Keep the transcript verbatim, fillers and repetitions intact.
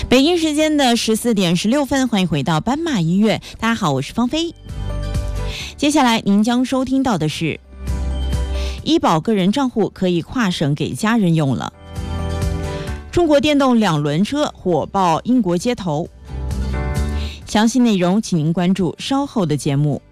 北京时间的十四点十六分，欢迎回到斑马音乐。大家好，我是芳菲。接下来您将收听到的是，医保个人账户可以跨省给家人用了。中国电动两轮车火爆英国街头。详细内容请您关注稍后的节目。